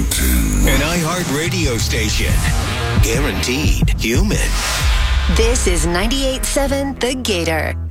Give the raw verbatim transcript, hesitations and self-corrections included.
An iHeart radio station. Guaranteed human. This is ninety-eight point seven The Gator.